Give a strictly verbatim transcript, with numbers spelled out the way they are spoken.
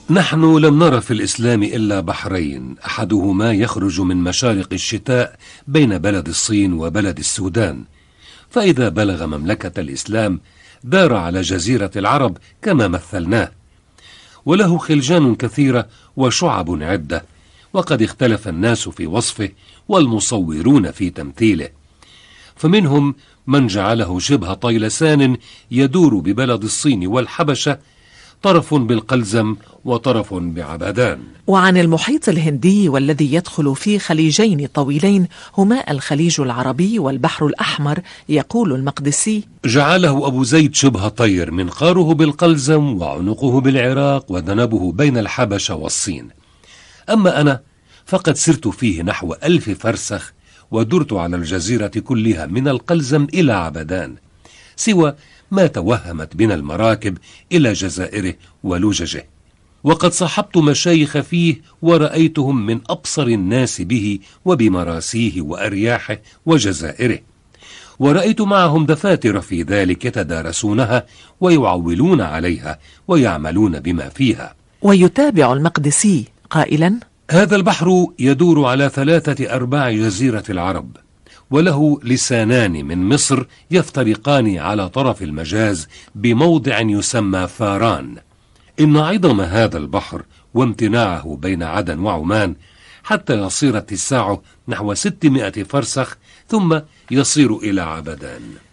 نحن لم نر في الإسلام إلا بحرين، أحدهما يخرج من مشارق الشتاء بين بلد الصين وبلد السودان، فإذا بلغ مملكة الإسلام دار على جزيرة العرب كما مثلناه، وله خلجان كثيرة وشعب عدة، وقد اختلف الناس في وصفه والمصورون في تمثيله، فمنهم من جعله شبه طيلسان يدور ببلد الصين والحبشة، طرف بالقلزم وطرف بعبدان. وعن المحيط الهندي والذي يدخل في خليجين طويلين هما الخليج العربي والبحر الأحمر، يقول المقدسي: جعله أبو زيد شبه طير، منقاره بالقلزم وعنقه بالعراق وذنبه بين الحبشة والصين. أما أنا فقد سرت فيه نحو ألف فرسخ، ودرت على الجزيرة كلها من القلزم إلى عبدان، سوى ما توهمت بنا المراكب إلى جزائره ولججه. وقد صحبت مشايخ فيه ورأيتهم من أبصر الناس به وبمراسيه وأرياحه وجزائره، ورأيت معهم دفاتر في ذلك يتدارسونها ويعولون عليها ويعملون بما فيها. ويتابع المقدسي قائلا: هذا البحر يدور على ثلاثة أرباع جزيرة العرب، وله لسانان من مصر يفترقان على طرف المجاز بموضع يسمى فاران. إن عظم هذا البحر وامتناعه بين عدن وعمان حتى يصير اتساعه نحو ستمائة فرسخ ثم يصير إلى عبدان.